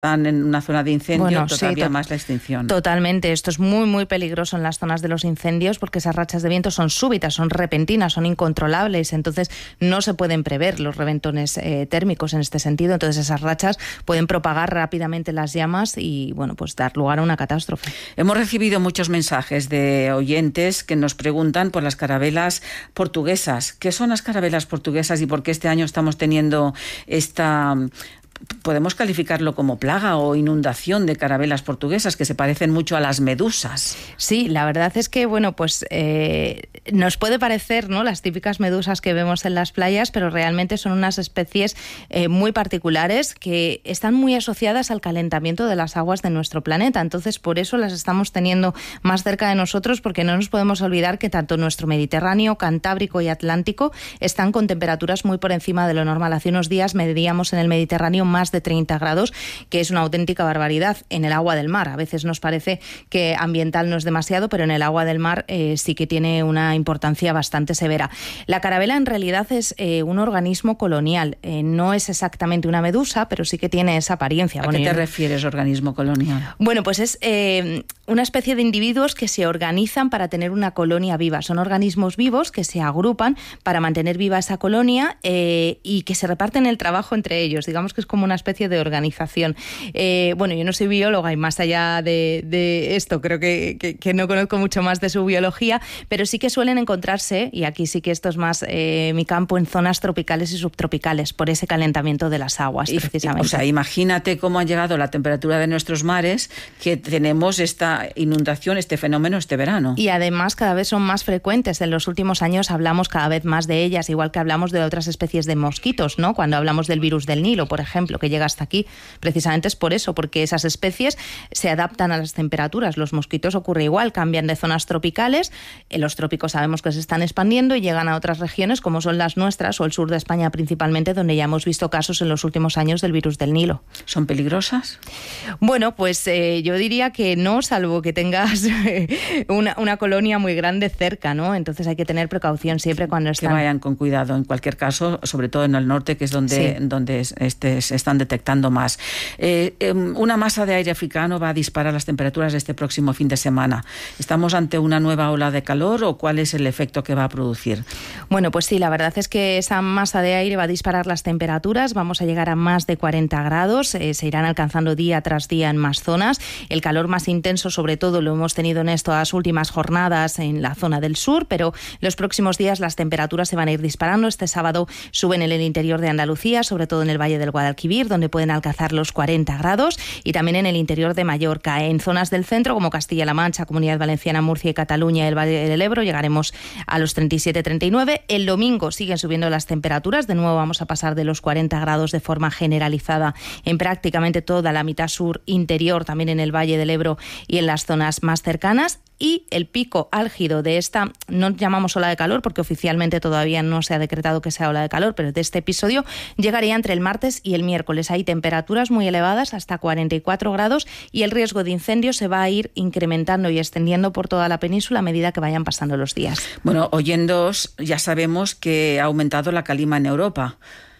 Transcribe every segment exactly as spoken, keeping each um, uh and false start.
están en una zona de incendio, bueno, todavía sí, to- más la extinción. Totalmente. Esto es muy, muy peligroso en las zonas de los incendios porque esas rachas de viento son súbitas, son repentinas, son incontrolables. Entonces, no se pueden prever los reventones eh, térmicos en este sentido. Entonces, esas rachas pueden propagar rápidamente las llamas y, bueno, pues dar lugar a una catástrofe. Hemos recibido muchos mensajes de oyentes que nos preguntan por las carabelas portuguesas. ¿Qué son las carabelas portuguesas y por qué este año estamos teniendo esta... podemos calificarlo como plaga o inundación de carabelas portuguesas que se parecen mucho a las medusas? Sí, la verdad es que, bueno, pues eh, nos puede parecer, ¿no?, las típicas medusas que vemos en las playas, pero realmente son unas especies eh, muy particulares que están muy asociadas al calentamiento de las aguas de nuestro planeta. Entonces, por eso las estamos teniendo más cerca de nosotros, porque no nos podemos olvidar que tanto nuestro Mediterráneo, Cantábrico y Atlántico están con temperaturas muy por encima de lo normal. Hace unos días medíamos en el Mediterráneo más de treinta grados, que es una auténtica barbaridad en el agua del mar. A veces nos parece que ambiental no es demasiado, pero en el agua del mar eh, sí que tiene una importancia bastante severa. La carabela en realidad es eh, un organismo colonial. Eh, no es exactamente una medusa, pero sí que tiene esa apariencia. ¿A bueno, qué te yo... refieres, organismo colonial? Bueno, pues es eh, una especie de individuos que se organizan para tener una colonia viva. Son organismos vivos que se agrupan para mantener viva esa colonia eh, y que se reparten el trabajo entre ellos. Digamos que es como una especie de organización. Eh, bueno, yo no soy bióloga y más allá de, de esto creo que, que, que no conozco mucho más de su biología, pero sí que suelen encontrarse, y aquí sí que esto es más eh, mi campo, en zonas tropicales y subtropicales por ese calentamiento de las aguas, Y, precisamente. o sea, imagínate cómo ha llegado la temperatura de nuestros mares, que tenemos esta inundación, este fenómeno este verano. Y además cada vez son más frecuentes. En los últimos años hablamos cada vez más de ellas, igual que hablamos de otras especies de mosquitos, ¿no? Cuando hablamos del virus del Nilo, por ejemplo, que llega hasta aquí, precisamente es por eso, porque esas especies se adaptan a las temperaturas. Los mosquitos ocurre igual, cambian de zonas tropicales, en los trópicos sabemos que se están expandiendo y llegan a otras regiones como son las nuestras o el sur de España principalmente, donde ya hemos visto casos en los últimos años del virus del Nilo. ¿Son peligrosas? Bueno, pues eh, yo diría que no, salvo que tengas una, una colonia muy grande cerca, ¿no? Entonces hay que tener precaución siempre cuando están... Que vayan con cuidado, en cualquier caso, sobre todo en el norte, que es donde, sí. donde este, se están detectando más. Eh, eh, una masa de aire africano va a disparar las temperaturas este próximo fin de semana. ¿Estamos ante una nueva ola de calor o cuál es el efecto que va a producir? Bueno, pues sí, la verdad es que esa masa de aire va a disparar las temperaturas, vamos a llegar a más de cuarenta grados, eh, se irán alcanzando día tras día en más zonas. El calor más intenso, sobre todo, lo hemos tenido en estas últimas jornadas en la zona del sur, pero los próximos días las temperaturas se van a ir disparando. Este sábado suben en el interior de Andalucía, sobre todo en el Valle del Guadalquivir, donde pueden alcanzar los cuarenta grados, y también en el interior de Mallorca. En zonas del centro, como Castilla-La Mancha, Comunidad Valenciana, Murcia y Cataluña y el Valle del Ebro, llegaremos a los treinta y siete treinta y nueve. El domingo siguen subiendo las temperaturas, de nuevo vamos a pasar de los cuarenta grados de forma generalizada en prácticamente toda la mitad sur interior, también en el Valle del Ebro y en las zonas más cercanas. Y el pico álgido de esta, no llamamos ola de calor porque oficialmente todavía no se ha decretado que sea ola de calor, pero de este episodio llegaría entre el martes y el miércoles. Hay temperaturas muy elevadas, hasta cuarenta y cuatro grados, y el riesgo de incendio se va a ir incrementando y extendiendo por toda la península a medida que vayan pasando los días. Bueno, oyéndoos, ya sabemos que ha aumentado la calima en Europa.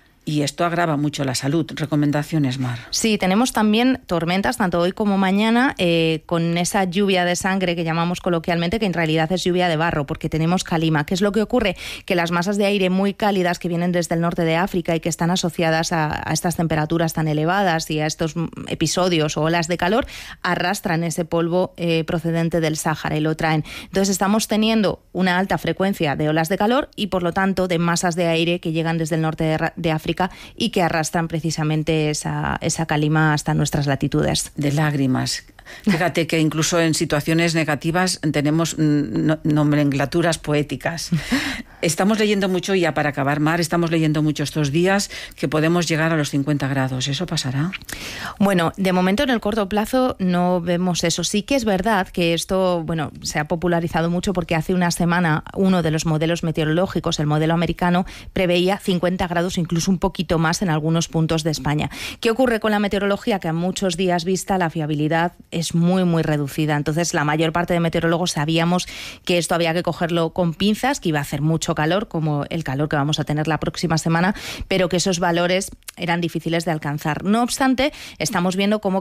Y esto agrava mucho la salud. ¿Recomendaciones, Mar? Sí, tenemos también tormentas, tanto hoy como mañana, eh, con esa lluvia de sangre que llamamos coloquialmente, que en realidad es lluvia de barro, porque tenemos calima. ¿Qué es lo que ocurre? Que las masas de aire muy cálidas que vienen desde el norte de África y que están asociadas a, a estas temperaturas tan elevadas y a estos episodios o olas de calor, arrastran ese polvo eh, procedente del Sáhara y lo traen. Entonces estamos teniendo una alta frecuencia de olas de calor y, por lo tanto, de masas de aire que llegan desde el norte de, de África y que arrastran precisamente esa, esa calima hasta nuestras latitudes. De lágrimas. Fíjate que incluso en situaciones negativas tenemos no, nomenclaturas poéticas. Estamos leyendo mucho, ya para acabar, Mar, estamos leyendo mucho estos días que podemos llegar a los cincuenta grados. ¿Eso pasará? Bueno, de momento en el corto plazo no vemos eso. Sí que es verdad que esto, bueno, se ha popularizado mucho porque hace una semana uno de los modelos meteorológicos, el modelo americano, preveía cincuenta grados, incluso un poquito más en algunos puntos de España. ¿Qué ocurre con la meteorología? Que a muchos días vista la fiabilidad es muy, muy reducida. Entonces, la mayor parte de meteorólogos sabíamos que esto había que cogerlo con pinzas, que iba a hacer mucho mucho calor, como el calor que vamos a tener la próxima semana, pero que esos valores eran difíciles de alcanzar. No obstante, estamos viendo cómo